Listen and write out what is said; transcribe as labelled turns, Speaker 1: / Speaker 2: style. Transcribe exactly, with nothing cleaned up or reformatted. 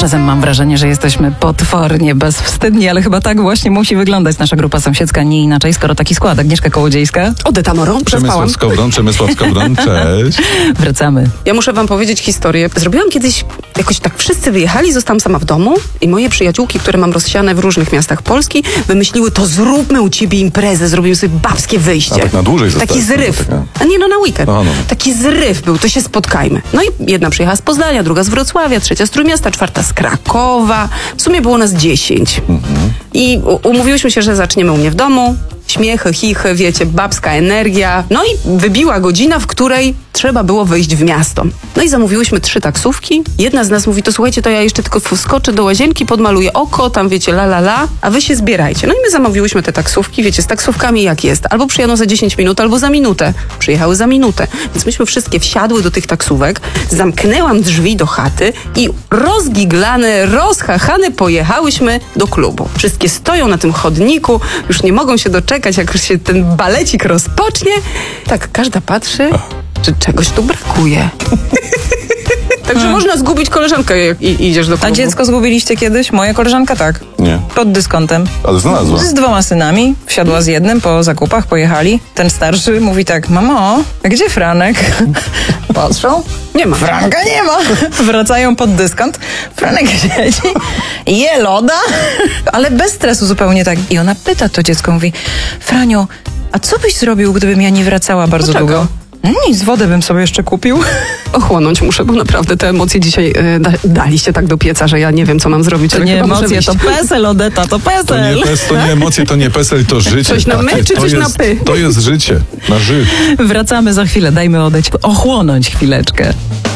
Speaker 1: Czasem mam wrażenie, że jesteśmy potwornie bezwstydni, ale chyba tak właśnie musi wyglądać nasza grupa sąsiedzka, nie inaczej, skoro taki skład. Agnieszka Kołodziejska.
Speaker 2: Odeta Moron, przespałam.
Speaker 3: Przemysław Skowron, Przemysław Skowron, cześć.
Speaker 1: Wracamy.
Speaker 2: Ja muszę wam powiedzieć historię. Zrobiłam kiedyś, jakoś tak wszyscy wyjechali, zostałam sama w domu i moje przyjaciółki, które mam rozsiane w różnych miastach Polski, wymyśliły, to zróbmy u ciebie imprezę, zrobimy sobie babskie wyjście.
Speaker 3: A tak na dłużej
Speaker 2: Taki
Speaker 3: zostać,
Speaker 2: zryw.
Speaker 3: taka-
Speaker 2: A nie, no na weekend.
Speaker 3: No, no.
Speaker 2: Taki zryw był, to się spotkajmy. No i jedna przyjechała z Poznania, druga z Wrocławia, trzecia z Trójmiasta, czwarta z Krakowa. W sumie było nas dziesięć. Mhm. I u- umówiłyśmy się, że zaczniemy u mnie w domu. Śmiechy, chichy, wiecie, babska energia. No i wybiła godzina, w której trzeba było wyjść w miasto. No i zamówiłyśmy trzy taksówki. Jedna z nas mówi, to słuchajcie, to ja jeszcze tylko wskoczę do łazienki, podmaluję oko, tam wiecie, la la la, a wy się zbierajcie. No i my zamówiłyśmy te taksówki, wiecie, z taksówkami jak jest. Albo przyjadą za dziesięć minut, albo za minutę. Przyjechały za minutę. Więc myśmy wszystkie wsiadły do tych taksówek, zamknęłam drzwi do chaty i rozgiglane, rozchachane pojechałyśmy do klubu. Wszystkie stoją na tym chodniku, już nie mogą się doczekać, jak już się ten balecik rozpocznie. Tak, każda patrzy, czy czegoś tu brakuje. Także można zgubić koleżankę, jak i, idziesz do klubu.
Speaker 1: A dziecko zgubiliście kiedyś? Moja koleżanka tak.
Speaker 3: Nie,
Speaker 1: Pod dyskontem.
Speaker 3: ale znalazła.
Speaker 1: Z dwoma synami. Wsiadła z jednym po zakupach, pojechali. Ten starszy mówi tak, mamo, a gdzie Franek? Patrzą.
Speaker 2: Nie ma.
Speaker 1: Franka nie ma. Wracają pod dyskont. Franek siedzi, je loda, ale bez stresu zupełnie tak. I ona pyta to dziecko, mówi, Franio, a co byś zrobił, gdybym ja nie wracała bardzo
Speaker 2: Dlaczego?
Speaker 1: długo? No nic, wodę bym sobie jeszcze kupił.
Speaker 2: Ochłonąć muszę, bo naprawdę te emocje dzisiaj e, da, daliście tak do pieca, że ja nie wiem, co mam zrobić.
Speaker 1: To
Speaker 2: ale
Speaker 1: nie
Speaker 2: chyba muszę
Speaker 1: emocje,
Speaker 2: wyjść.
Speaker 1: to pesel, Odeta, to
Speaker 3: To
Speaker 1: pesel.
Speaker 3: nie, pes, to nie emocje, to nie pesel, to życie.
Speaker 2: Coś na my,
Speaker 3: Takie,
Speaker 2: czy
Speaker 3: to
Speaker 2: coś na
Speaker 3: jest,
Speaker 2: py?
Speaker 3: To jest życie, na życie.
Speaker 1: Wracamy za chwilę, dajmy odejść, ochłonąć chwileczkę.